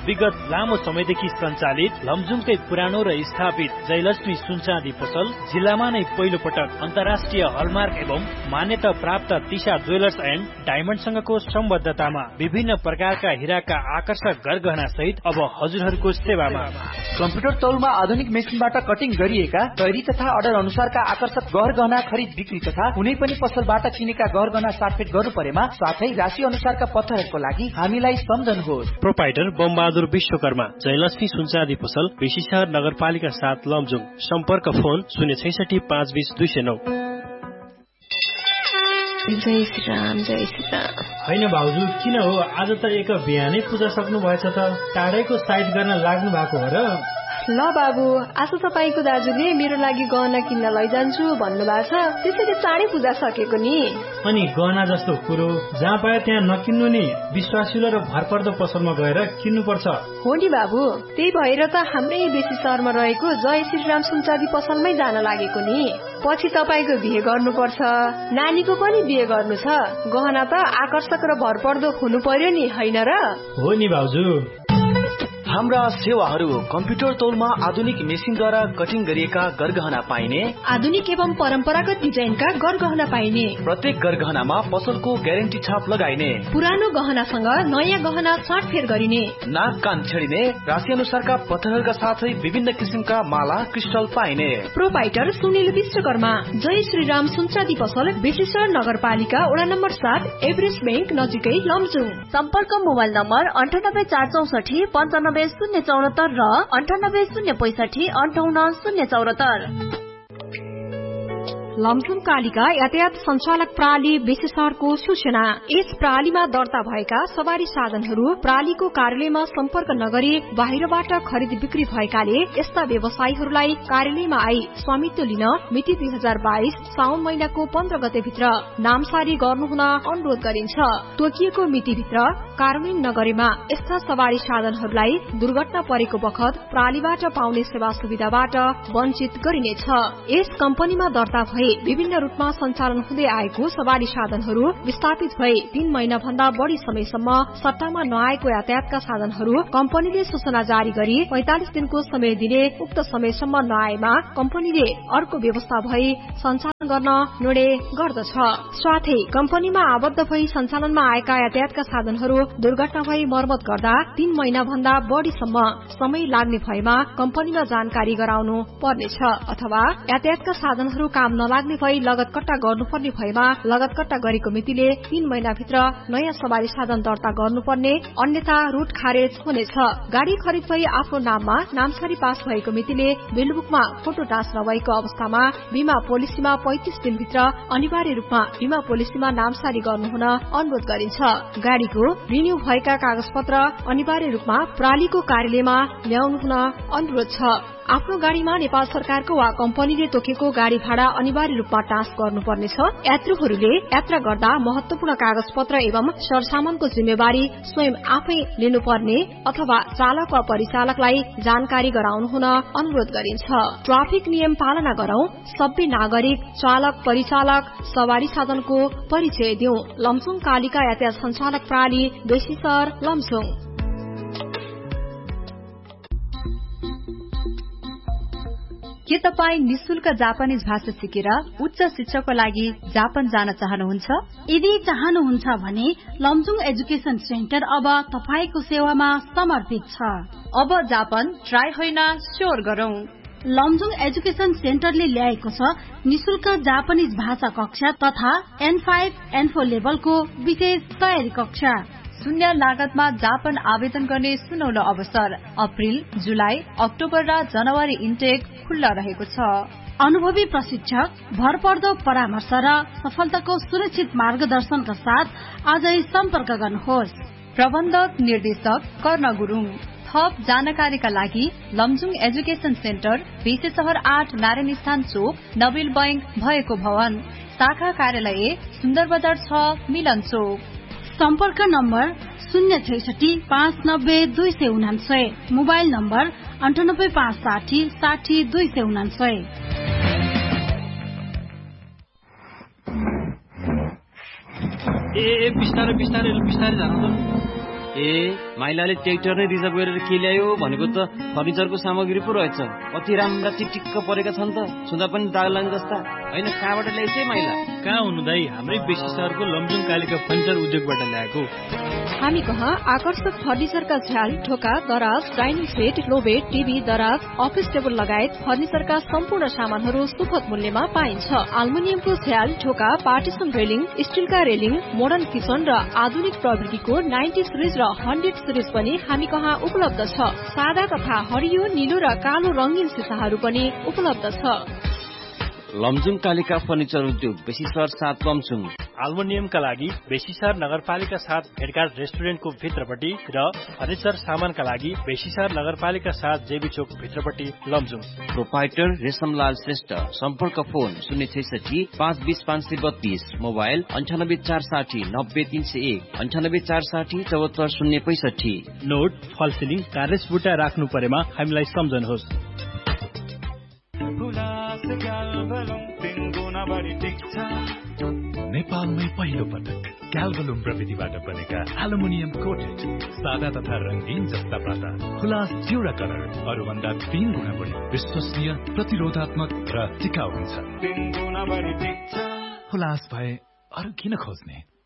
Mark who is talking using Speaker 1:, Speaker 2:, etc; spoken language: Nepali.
Speaker 1: विगत लामो समयदेखि सञ्चालित लमजुङकै पुरानो र स्थापित जयलक्ष्मी सुनचाँदी पसल जिल्लामा नै पहिलो पटक अन्तर्राष्ट्रिय हलमार्क एवं मान्यता प्राप्त तिशा ज्वेलर्स एन्ड डायमन्डसँगको सम्बद्धतामा विभिन्न प्रकारका हिराका आकर्षक गरगहना सहित अब हजुरहरूको सेवामा।
Speaker 2: कम्प्युटर तौलमा आधुनिक मेसिनबाट कटिङ गरिएका तयारी तथा अर्डर अनुसारका आकर्षक गहना खरिद बिक्री तथा कुनै पनि पसलबाट किनेका गहना साटफेट गर्नु परेमा साथै राशि अनुसारका पत्थरहरूको लागि हामीलाई सम्झनुहोस्।
Speaker 1: प्रोपाइटर बमबहादुर विश्वकर्मा, जयलक्ष्मी सुनचाँदी पसल, बेसीशहर नगरपालिका 7 लमजुङ। सम्पर्क फोन 066 520 209।
Speaker 3: जय श्री राम, जय श्री राम।
Speaker 1: होइन भाउजू, किन हो आज त एक बिहानै पूजा सक्नु भएछ त? टाढैको साइड गर्न लाग्नु भएको हो र?
Speaker 3: ल बाबु, आज तपाईँको दाजुले मेरो लागि गहना किन्न लैजान्छु भन्नुभएको छ, त्यसैले चाँडै पूजा सकेको नि।
Speaker 1: अनि गहना जस्तो कुरो जहाँ पाए त्यहाँ नकिन्नु नि, विश्वासिलो र भरपर्दो पसलमा गएर किन्नु पर्छ।
Speaker 3: हो नि बाबु, त्यही भएर त हाम्रै बेसी शहरमा रहेको जय श्रीराम सुनचाँदी पसलमै जान लागेको नि। पछि तपाईँको बिहे गर्नुपर्छ, नानीको पनि बिहे गर्नु छ, गहना त आकर्षक र भरपर्दो हुनु पर्यो नि, होइन र?
Speaker 1: हो नि भाउजू।
Speaker 2: हाम्रा सेवाहरू कम्प्युटर तौलमा आधुनिक मेसिनद्वारा कटिङ गरिएका गरगहना पाइने,
Speaker 3: आधुनिक एवं परम्परागत डिजाइनका गरगहना पाइने,
Speaker 2: प्रत्येक गरगहनामा पसलको ग्यारेन्टी छाप लगाइने,
Speaker 3: पुरानो गहनासँग नयाँ गहना साटफेर गरिने,
Speaker 2: नाक कान छेडिने, राशि अनुसारका पत्थरहरूका साथै विभिन्न किसिमका माला क्रिस्टल पाइने।
Speaker 3: प्रोपाइटर सुनिल विश्वकर्मा, जय श्रीराम सुनचाँदी पसल, बेसीशहर नगरपालिका वडा नम्बर 7, एभरेस्ट बैंक नजिकै लमजुङ।
Speaker 4: सम्पर्क मोबाइल नम्बर 98 464 95 074 र 98 065 58 074।
Speaker 3: लमजुङ कालिका यातायात सञ्चालक प्रणाली बेसीशहरको सूचना। यस प्रणालीमा दर्ता भएका सवारी साधनहरू प्रणालीको कार्यालयमा सम्पर्क नगरी बाहिरबाट खरिद बिक्री भएकाले यस्ता व्यवसायीहरूलाई कार्यालयमा आई स्वामित्व लिन मिति 2022 साउन महिनाको 15 गते भित्र नामसारी गर्नुहुन अनुरोध गरिन्छ। तोकिएको मितिभित्र कार्यान्वयन नगरेमा यस्ता सवारी साधनहरूलाई दुर्घटना परेको बखत प्रणालीबाट पाउने सेवा सुविधाबाट वञ्चित गरिनेछ। यस कम्पनीमा दर्ता भए विभिन्न रूपमा सञ्चालन हुँदै आएको सवारी साधनहरू विस्थापित भए 3 महिना भन्दा बढ़ी समयसम्म सट्टामा नआएको यातायातका साधनहरू कम्पनीले सूचना जारी गरी 45 दिनको समय दिने, उक्त समयसम्म नआएमा कम्पनीले अर्को व्यवस्था भई सञ्चालन गर्न निर्णय गर्दछ। साथै कम्पनीमा आबद्ध भई सञ्चालनमा आएका यातायातका साधनहरू दुर्घटना भई मर्मत गर्दा 3 महिना भन्दा बढ़ीसम्म समय लाग्ने भएमा कम्पनीमा जानकारी गराउनु पर्नेछ। अथवा यातायातका साधनहरू काम नलाग्ने भई लगत कट्टा गर्नुपर्ने भएमा लगत कट्टा गरेको मितिले 3 महिनाभित्र नयाँ सवारी साधन दर्ता गर्नुपर्ने, अन्यथा रूट खारेज हुनेछ। गाड़ी खरिद भई आफ्नो नाममा नामसारी पास भएको मितिले बिलबुकमा फोटो टाँच नभएको अवस्थामा बीमा पोलिसीमा 35 दिनभित्र अनिवार्य रूपमा बीमा पोलिसीमा नामसारी गर्नुहुन अनुरोध गरिन्छ। गाड़ीको रिन्यू भएका कागजपत्र अनिवार्य रूपमा प्रणालीको कार्यालयमा ल्याउनु हुन अनुरोध छ। आफ्नो गाड़ीमा नेपाल सरकारको वा कम्पनीले तोकेको गाड़ी भाडा अनिवार्य रूपमा टाँच गर्नुपर्नेछ। यात्रुहरूले यात्रा गर्दा महत्वपूर्ण कागजपत्र एवं सरसामानको जिम्मेवारी स्वयं आफै लिनुपर्ने अथवा चालक वा परिचालकलाई जानकारी गराउनु हुन अनुरोध गरिन्छ। ट्राफिक नियम पालना गरौं, सबै नागरिक, चालक, परिचालक, सवारी साधनको परिचय दिउँ। लमजुङ कालिका यातायात सञ्चालक प्रणाली, बेसीशहर, लमजुङ।
Speaker 5: के तपाईँ निशुल्क जापानिज भाषा सिकेर उच्च शिक्षाको लागि जापान जान चाहनुहुन्छ?
Speaker 4: यदि चाहनुहुन्छ भने लमजुङ एजुकेशन सेन्टर अब तपाईको सेवामा समर्पित छ।
Speaker 5: अब जापान ट्राई होइन, स्योर गरौं।
Speaker 4: लमजुङ एजुकेशन सेन्टरले ल्याएको छ निशुल्क जापानिज भाषा कक्षा तथा N5, N4 लेभलको विशेष तयारी कक्षा।
Speaker 5: शून्य लागतमा जापान आवेदन गर्ने सुनौलो अवसर। अप्रिल, जुलाई, अक्टोबर र जनवरी इन्टेक खुल्ला रहेको छ।
Speaker 4: अनुभवी प्रशिक्षक, भरपर्दो परामर्श र सफलताको सुरक्षित मार्गदर्शनका साथ आजै सम्पर्क गर्नुहोस्।
Speaker 5: प्रबन्धक निर्देशक कर्ण गुरुङ। थप जानकारीका लागि लमजुङ एजुकेशन सेन्टर, बेसीशहर 8, नारायण स्थान चोक, नबिल बैंक भएको भवन, शाखा कार्यालय, सुन्दर बजार 6, मिलन चोक।
Speaker 4: सम्पर्क नम्बर 066 590 299, मोबाइल नम्बर 98 560 60 299।
Speaker 1: बिस्तारै बिस्तारै बिस्तारै जानु त।
Speaker 6: माइलाले ट्र्याक्टर नै रिजर्भ गरेर के ल्यायो भनेको त फर्निचरको सामग्री पो रहेछ। कति राम्रा टिकटिक्क परेका छन् त, छुँदा पनि दाग लाग्ने जस्ता। होइन, कहाँबाट ल्याइछे माइला?
Speaker 1: कहाँ हुनु दाइ, हाम्रै बेसी सहरको लमजुङ कालिका फर्निचर उद्योगबाट ल्याएको।
Speaker 3: हामी कहाँ आकर्षक फर्निचरका झ्याल, ढोका, दराज, डाइनिङ सेट, लोबेट, टिभी, दराज, अफिस टेबल लगायत फर्निचरका सम्पूर्ण सामानहरू सुपथ मूल्यमा पाइन्छ। एल्युमिनियमको झ्याल, ढोका, partition railing, स्टिलका railing, modern kitchen र आधुनिक प्रविधिको 90 सिरिज र 100 सिरिज पनि हामी कहाँ उपलब्ध छ। सादा तथा हरियो, नीलो र कालो रंगीन सिसाहरू पनि उपलब्ध छ।
Speaker 6: लमजुङ कालिका फर्निचर उद्योग, बेसी सहर 7 लमजुङ।
Speaker 1: एल्युमिनियमका लागि बेसीसर नगरपालिका 7 भेटघाट रेस्टुरेन्टको भित्रपट्टि र फर्निचर सामानका लागि बेसीसर नगरपालिका 7 जेबी चोक भित्रपट्टि लमजुङ।
Speaker 6: प्रोपाइटर रेशमलाल श्रेष्ठ। सम्पर्क फोन 066 520 532, मोबाइल 98 460 90 301, 98 460 74 065।
Speaker 1: नोट, फल सिलिङ, कार्लेस बुट्टा राख्नु परेमा हामीलाई सम्झनुहोस्।
Speaker 7: नेपालमै पहिलो पटक ग्याल्भलुम प्रविधिबाट बनेका एल्युमिनियम कोटेड सादा तथा रंगीन जस्ता पाता हुलास जिउरा कलर अरूभन्दा 3 गुणा बढी विश्वसनीय, प्रतिरोधात्मक र टिकाउ हुन्छ। हुलास भए अरू किन खोज्ने?